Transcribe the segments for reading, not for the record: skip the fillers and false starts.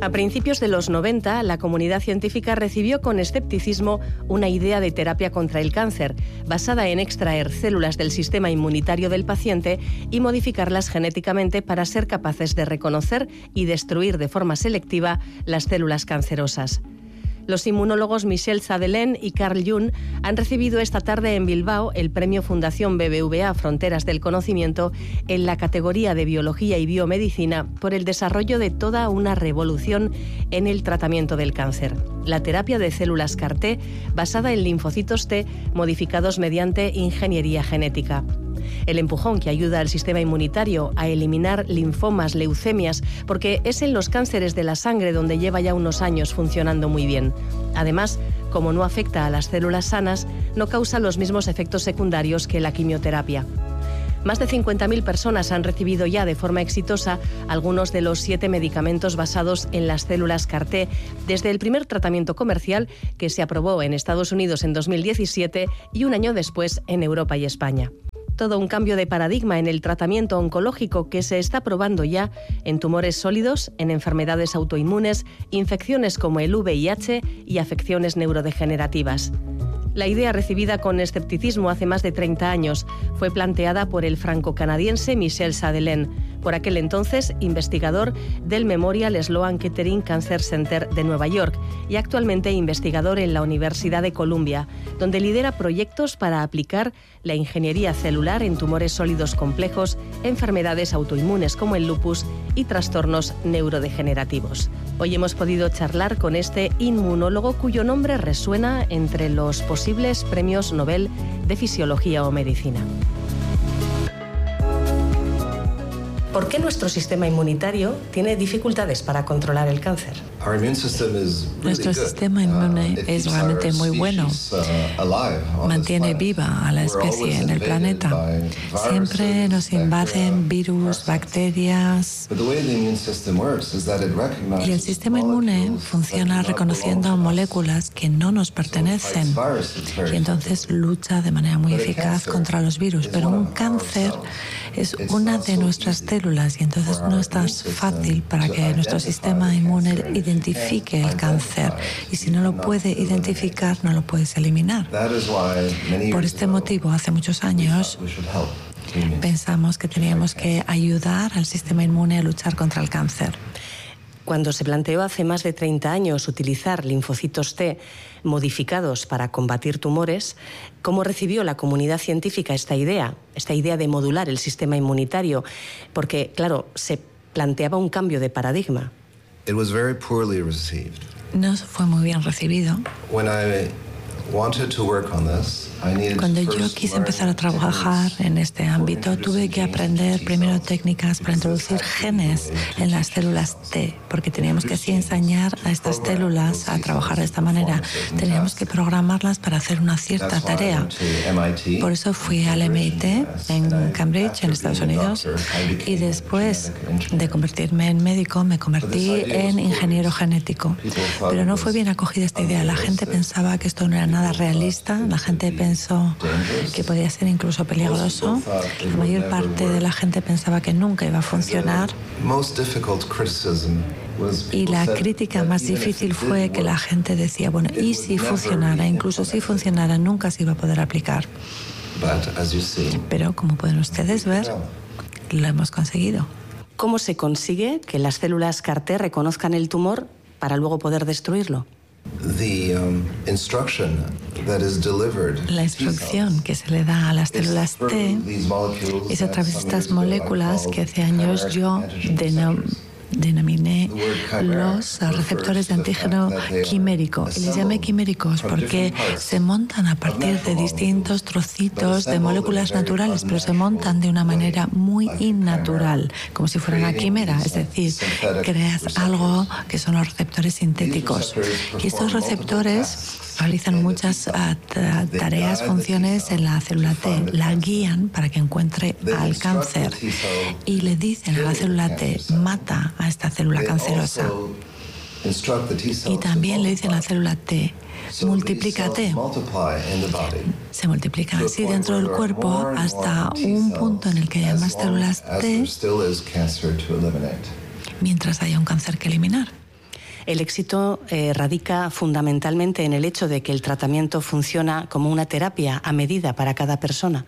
A principios de los 90, la comunidad científica recibió con escepticismo una idea de terapia contra el cáncer, basada en extraer células del sistema inmunitario del paciente y modificarlas genéticamente para ser capaces de reconocer y destruir de forma selectiva las células cancerosas. Los inmunólogos Michel Sadelain y Carl Jung han recibido esta tarde en Bilbao el premio Fundación BBVA Fronteras del Conocimiento en la categoría de Biología y Biomedicina por el desarrollo de toda una revolución en el tratamiento del cáncer. La terapia de células CAR-T basada en linfocitos T modificados mediante ingeniería genética. El empujón que ayuda al sistema inmunitario a eliminar linfomas, leucemias, porque es en los cánceres de la sangre donde lleva ya unos años funcionando muy bien. Además, como no afecta a las células sanas, no causa los mismos efectos secundarios que la quimioterapia. Más de 50.000 personas han recibido ya de forma exitosa algunos de los 7 medicamentos basados en las células CAR-T, desde el primer tratamiento comercial que se aprobó en Estados Unidos en 2017 y un año después en Europa y España. Todo un cambio de paradigma en el tratamiento oncológico que se está probando ya en tumores sólidos, en enfermedades autoinmunes, infecciones como el VIH y afecciones neurodegenerativas. La idea, recibida con escepticismo hace más de 30 años, fue planteada por el franco-canadiense Michel Sadelain, por aquel entonces investigador del Memorial Sloan Kettering Cancer Center de Nueva York y actualmente investigador en la Universidad de Columbia, donde lidera proyectos para aplicar la ingeniería celular en tumores sólidos complejos, enfermedades autoinmunes como el lupus y trastornos neurodegenerativos. Hoy hemos podido charlar con este inmunólogo cuyo nombre resuena entre los posibles premios Nobel de Fisiología o Medicina. ¿Por qué nuestro sistema inmunitario tiene dificultades para controlar el cáncer? Nuestro sistema inmune es realmente muy bueno. Mantiene viva a la especie en el planeta. Siempre nos invaden virus, bacterias. Y el sistema inmune funciona reconociendo moléculas que no nos pertenecen. Y entonces lucha de manera muy eficaz contra los virus. Pero un cáncer es una de nuestras células y entonces no es tan fácil para que nuestro sistema inmune identifique el cáncer. Y si no lo puede identificar, no lo puedes eliminar. Por este motivo, hace muchos años, pensamos que teníamos que ayudar al sistema inmune a luchar contra el cáncer. Cuando se planteó hace más de 30 años utilizar linfocitos T modificados para combatir tumores, ¿cómo recibió la comunidad científica esta idea de modular el sistema inmunitario? Porque, claro, se planteaba un cambio de paradigma. No fue muy bien recibido. Cuando yo quise empezar a trabajar en este ámbito, tuve que aprender primero técnicas para introducir genes en las células T, porque teníamos que así enseñar a estas células a trabajar de esta manera. Teníamos que programarlas para hacer una cierta tarea. Por eso fui al MIT en Cambridge, en Estados Unidos, y después de convertirme en médico, me convertí en ingeniero genético. Pero no fue bien acogida esta idea. La gente pensaba que esto no era nada realista. La gente pensó que podía ser incluso peligroso. La mayor parte de la gente pensaba que nunca iba a funcionar. Y la crítica más difícil fue que la gente decía, bueno, ¿y si funcionara? Incluso si funcionara, nunca se iba a poder aplicar. Pero como pueden ustedes ver, lo hemos conseguido. ¿Cómo se consigue que las células CAR-T reconozcan el tumor para luego poder destruirlo? La instrucción que se le da a las células T es a través de estas moléculas que hace años yo denominé los receptores de antígeno quimérico. Y les llamé quiméricos porque se montan a partir de distintos trocitos de moléculas naturales, pero se montan de una manera muy innatural, como si fuera una quimera. Es decir, creas algo que son los receptores sintéticos. Y estos receptores realizan muchas tareas, funciones en la célula T. La guían para que encuentre al cáncer y le dicen a la célula T, mata a esta célula cancerosa. Y también le dicen a la célula T, multiplícate. Se multiplican así dentro del cuerpo hasta un punto en el que haya más células T mientras haya un cáncer que eliminar. El éxito radica fundamentalmente en el hecho de que el tratamiento funciona como una terapia a medida para cada persona.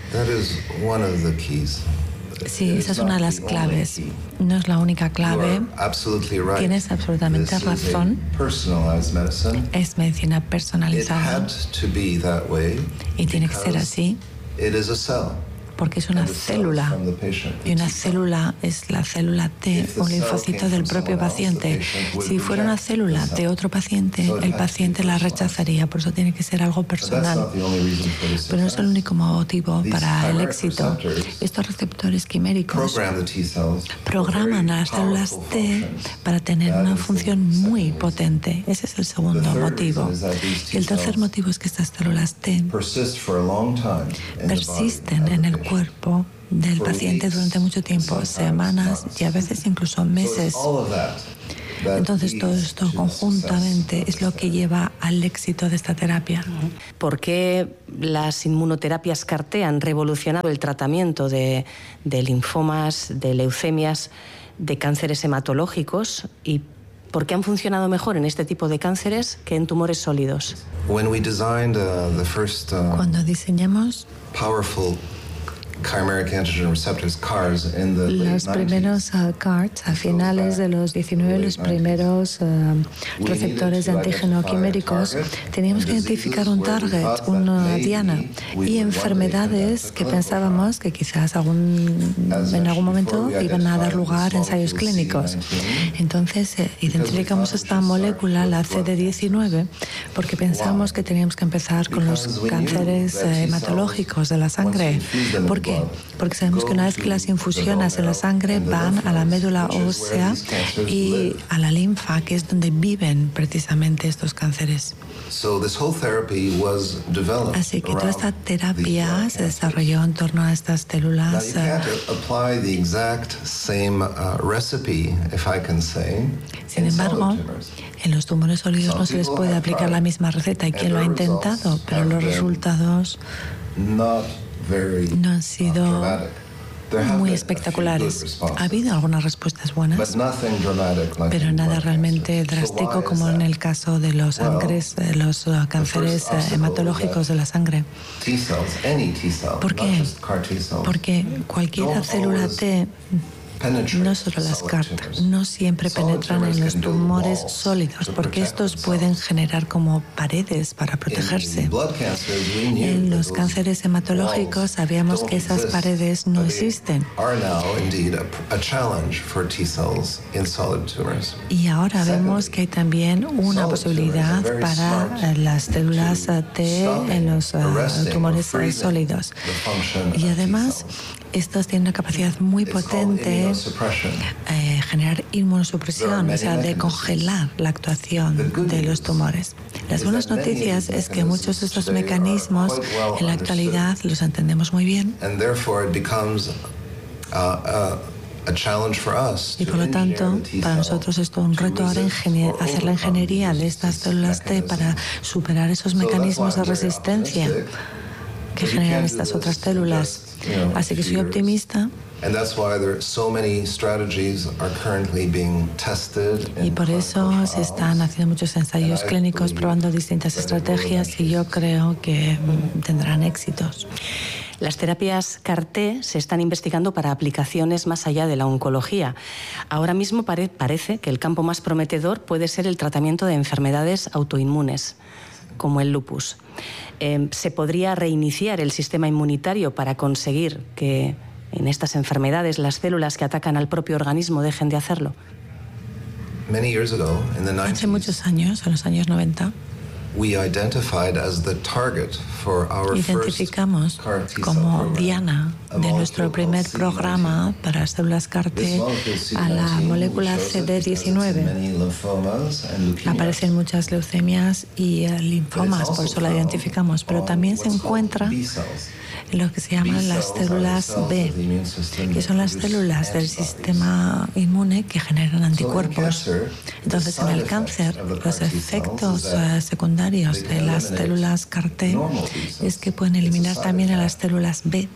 Sí, esa es una de las claves. No es la única clave. Tienes absolutamente razón. Es medicina personalizada. Y tiene que ser así. Porque es una célula, y una célula es la célula T, un linfocito del propio paciente. Si fuera una célula de otro paciente, el paciente la rechazaría, por eso tiene que ser algo personal. Pero no es el único motivo para el éxito. Estos receptores quiméricos programan a las células T para tener una función muy potente. Ese es el segundo motivo. Y el tercer motivo es que estas células T persisten en el cuerpo del paciente durante mucho tiempo, semanas y a veces incluso meses. Entonces todo esto conjuntamente es lo que lleva al éxito de esta terapia. ¿Por qué las inmunoterapias CAR-T han revolucionado el tratamiento de linfomas, de leucemias, de cánceres hematológicos y por qué han funcionado mejor en este tipo de cánceres que en tumores sólidos? Cuando diseñamos los primeros CARs a finales de los 19, los primeros receptores de antígeno quiméricos, teníamos que identificar un target, una diana, y enfermedades que pensábamos que quizás en algún momento iban a dar lugar a ensayos clínicos. Entonces identificamos esta molécula, la CD19, porque pensamos que teníamos que empezar con los cánceres hematológicos de la sangre. ¿Por qué? Porque sabemos que una vez que las infusionas en la sangre van a la médula ósea y a la linfa, que es donde viven precisamente estos cánceres. Así que toda esta terapia se desarrolló en torno a estas células. Sin embargo, en los tumores sólidos no se les puede aplicar la misma receta. Hay quien lo ha intentado, pero los resultados no han sido muy espectaculares. Ha habido algunas respuestas buenas, pero nada realmente drástico como en el caso de los cánceres hematológicos de la sangre. ¿Por qué? Porque cualquier célula T, no solo las CAR, no siempre penetran en los tumores sólidos, porque estos pueden generar como paredes para protegerse. En los cánceres hematológicos sabíamos que esas paredes no existen. Y ahora vemos que hay también una posibilidad para las células T en los tumores sólidos. Y además, estos tienen una capacidad muy potente de generar inmunosupresión, o sea, de congelar la actuación de los tumores. Las buenas noticias es que muchos de estos mecanismos en la actualidad los entendemos muy bien. Y por lo tanto, para nosotros es todo un reto ahora hacer la ingeniería de estas células T para superar esos mecanismos de resistencia que generan estas otras células. Así que soy optimista. Y por eso se están haciendo muchos ensayos clínicos probando distintas estrategias y yo creo que tendrán éxitos. Las terapias CAR-T se están investigando para aplicaciones más allá de la oncología. Ahora mismo parece que el campo más prometedor puede ser el tratamiento de enfermedades autoinmunes, como el lupus. ¿Se podría reiniciar el sistema inmunitario para conseguir que en estas enfermedades las células que atacan al propio organismo dejen de hacerlo? Hace muchos años, en los años 90, identificamos como diana de nuestro primer programa para células CAR-T a la molécula CD19. Aparecen muchas leucemias y linfomas, por eso la identificamos, pero también se encuentra lo que se llaman las células B, que son las células del sistema inmune que generan anticuerpos. Entonces, en el cáncer, los efectos secundarios de las células CAR-T es que pueden eliminar también a las células B.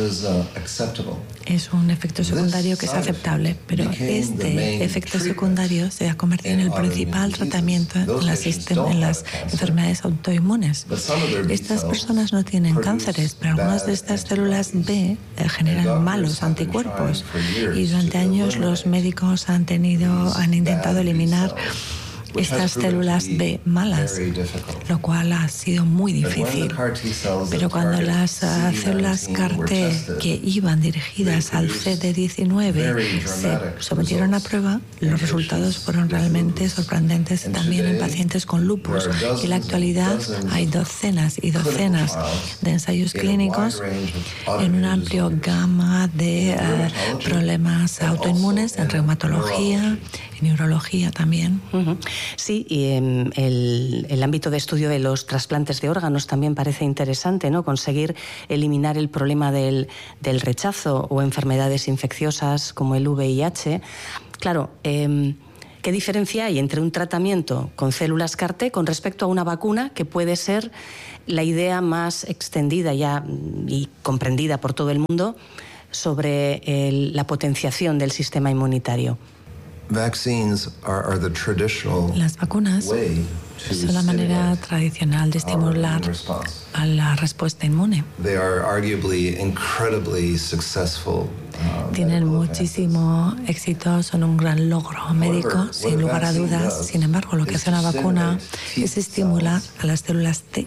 Es un efecto secundario que es aceptable, pero este efecto secundario se ha convertido en el principal tratamiento en las enfermedades autoinmunes. Estas personas no tienen cánceres, pero algunas de estas células B generan malos anticuerpos y durante años los médicos han intentado eliminar estas células B malas, lo cual ha sido muy difícil. Pero cuando las células CAR-T que iban dirigidas al CD19 se sometieron a prueba, los resultados fueron realmente sorprendentes también en pacientes con lupus. Y en la actualidad hay docenas y docenas de ensayos clínicos en un amplio gama de problemas autoinmunes, en reumatología, en neurología también. Sí, y el ámbito de estudio de los trasplantes de órganos también parece interesante, ¿no? Conseguir eliminar el problema del rechazo o enfermedades infecciosas como el VIH. Claro, ¿qué diferencia hay entre un tratamiento con células CAR-T con respecto a una vacuna que puede ser la idea más extendida ya y comprendida por todo el mundo sobre la potenciación del sistema inmunitario? Las vacunas son la manera tradicional de estimular a la respuesta inmune. Tienen muchísimo éxito, son un gran logro médico, sin lugar a dudas. Sin embargo, lo que hace una vacuna es estimular a las células T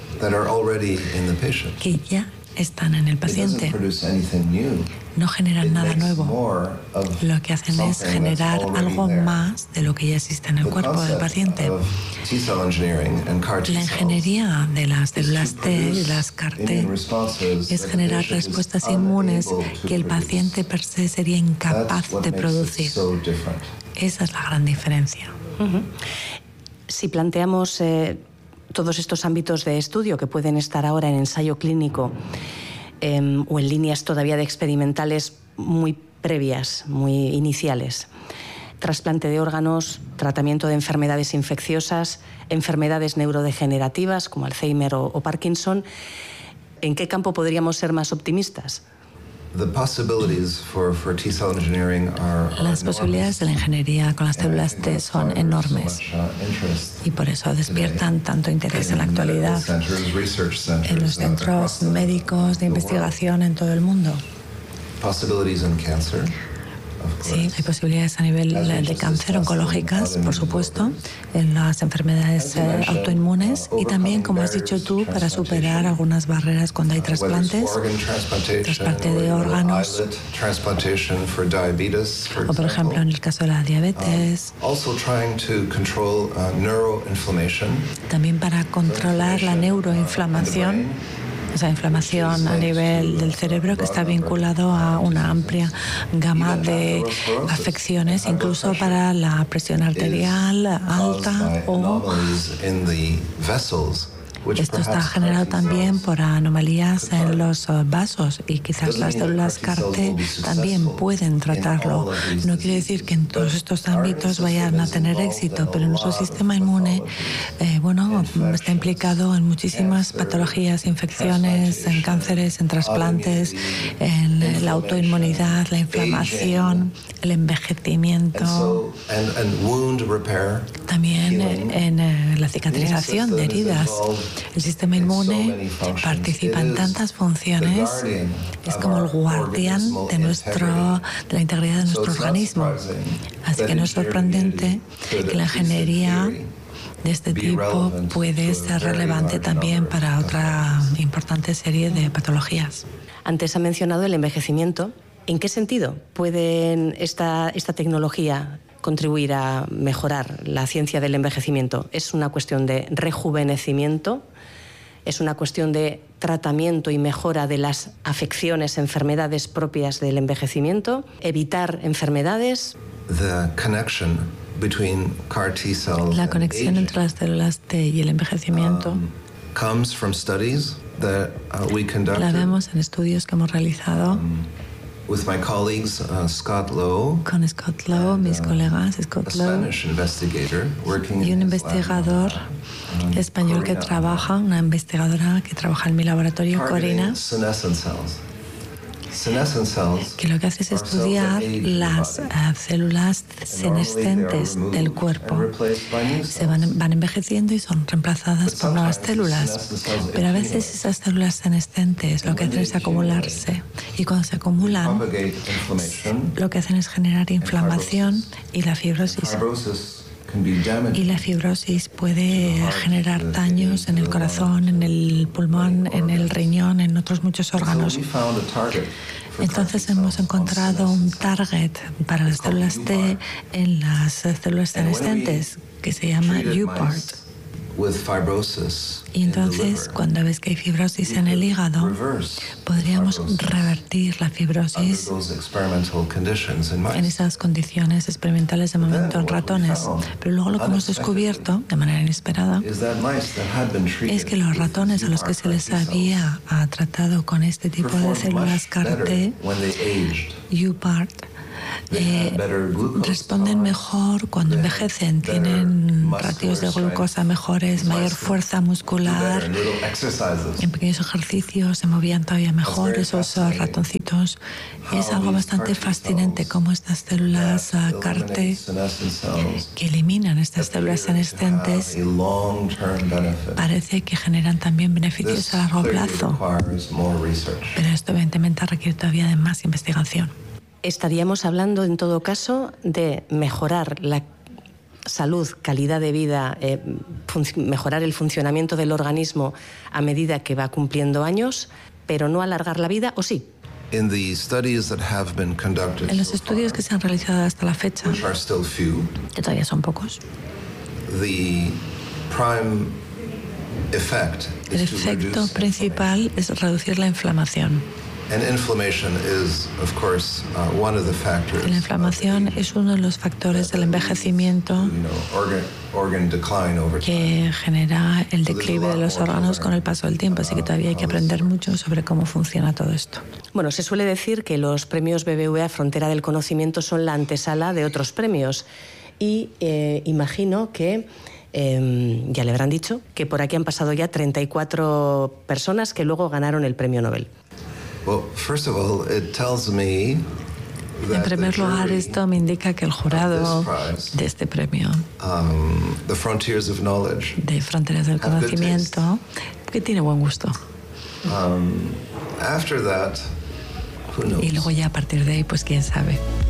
que ya están en el paciente. No generan nada nuevo. Lo que hacen es generar algo más de lo que ya existe en el cuerpo del paciente. La ingeniería de las células T y las CAR-T es generar respuestas inmunes que el paciente per se sería incapaz de producir. Esa es la gran diferencia. Si planteamos todos estos ámbitos de estudio que pueden estar ahora en ensayo clínico o en líneas todavía de experimentales muy previas, muy iniciales. Trasplante de órganos, tratamiento de enfermedades infecciosas, enfermedades neurodegenerativas como Alzheimer o Parkinson. ¿En qué campo podríamos ser más optimistas? Las posibilidades de la ingeniería con las células T son enormes y por eso despiertan tanto interés en la actualidad en los centros médicos de investigación en todo el mundo. Sí, hay posibilidades a nivel de cáncer, oncológicas, por supuesto, en las enfermedades autoinmunes y también, como has dicho tú, para superar algunas barreras cuando hay trasplantes, trasplante de órganos, o por ejemplo en el caso de la diabetes, también para controlar la neuroinflamación. Esa inflamación a nivel del cerebro que está vinculado a una amplia gama de afecciones, incluso para la presión arterial alta esto está generado también por anomalías en los vasos y quizás las células CAR-T también pueden tratarlo. No quiere decir que en todos estos ámbitos vayan a tener éxito, pero nuestro sistema inmune está implicado en muchísimas patologías, infecciones, en cánceres, en trasplantes, en la autoinmunidad, la inflamación, el envejecimiento, también en la cicatrización de heridas. El sistema inmune participa en tantas funciones, es como el guardián de la integridad de nuestro organismo. Así que no es sorprendente que la ingeniería de este tipo puede ser relevante también para otra importante serie de patologías. Antes ha mencionado el envejecimiento. ¿En qué sentido puede esta tecnología contribuir a mejorar la ciencia del envejecimiento? ¿Es una cuestión de rejuvenecimiento? ¿Es una cuestión de tratamiento y mejora de las afecciones, enfermedades propias del envejecimiento? ¿Evitar enfermedades? La conexión entre las células T y el envejecimiento la vemos en estudios que hemos realizado con Scott Lowe, mis colegas Scott Lowe y un investigador español que trabaja, una investigadora que trabaja en mi laboratorio, Corina, que lo que hace es estudiar las células senescentes del cuerpo. Se van envejeciendo y son reemplazadas por nuevas células. Pero a veces esas células senescentes lo que hacen es acumularse. Y cuando se acumulan, lo que hacen es generar inflamación y la fibrosis. Y la fibrosis puede generar daños en el corazón, en el pulmón, en el riñón, en otros muchos órganos. Entonces hemos encontrado un target para las células T en las células senescentes que se llama UPART. Y entonces, cuando ves que hay fibrosis en el hígado, podríamos revertir la fibrosis en esas condiciones experimentales de momento en ratones. Pero luego lo que hemos descubierto, de manera inesperada, es que los ratones a los que se les había tratado con este tipo de células CAR-T, UPART, responden mejor cuando envejecen, tienen ratios de glucosa mejores, mayor fuerza muscular, en pequeños ejercicios se movían todavía mejor esos ratoncitos. Es algo bastante fascinante cómo estas células CAR-T que eliminan estas células senescentes parece que generan también beneficios a largo plazo. Pero esto evidentemente requiere todavía de más investigación. Estaríamos hablando, en todo caso, de mejorar la salud, calidad de vida, mejorar el funcionamiento del organismo a medida que va cumpliendo años, pero no alargar la vida, ¿o sí? En los estudios que se han realizado hasta la fecha, que todavía son pocos, el efecto principal es reducir la inflamación. La inflamación es uno de los factores del envejecimiento que genera el declive de los órganos con el paso del tiempo, así que todavía hay que aprender mucho sobre cómo funciona todo esto. Bueno, se suele decir que los premios BBVA Frontera del Conocimiento son la antesala de otros premios y imagino que ya le habrán dicho que por aquí han pasado ya 34 personas que luego ganaron el premio Nobel. En primer lugar, esto me indica que el jurado de este premio de Fronteras del Conocimiento, que tiene buen gusto. Y luego ya a partir de ahí, pues quién sabe.